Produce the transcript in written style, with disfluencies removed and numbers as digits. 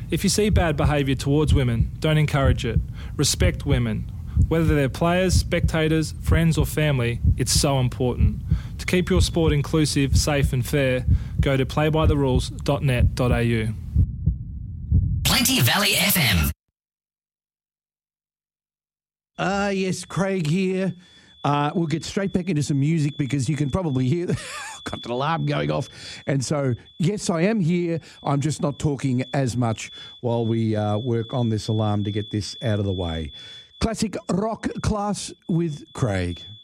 If you see bad behaviour towards women, don't encourage it. Respect women. Whether they're players, spectators, friends or family, it's so important. To keep your sport inclusive, safe and fair, go to playbytherules.net.au. Plenty Valley FM. Yes, Craig here. We'll get straight back into some music because you can probably hear got an alarm going off. And so, yes, I am here. I'm just not talking as much while we work on this alarm to get this out of the way. Classic rock class with Craig.